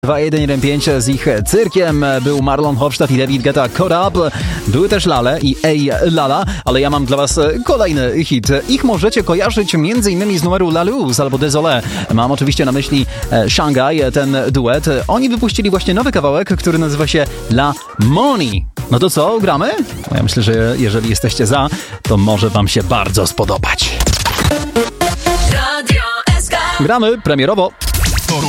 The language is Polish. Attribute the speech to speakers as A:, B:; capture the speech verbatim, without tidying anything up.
A: dwa jeden jeden pięć z ich cyrkiem był Marlon Hofstadt i David Guetta Caught Up. Były też Lale i Ej Lala, ale ja mam dla was kolejny hit. Ich możecie kojarzyć m.in. z numeru La Luz albo Désolé. Mam oczywiście na myśli Shanghai, ten duet. Oni wypuścili właśnie nowy kawałek, który nazywa się La Money. No to co, gramy? Ja myślę, że jeżeli jesteście za, to może wam się bardzo spodobać. Gramy premierowo.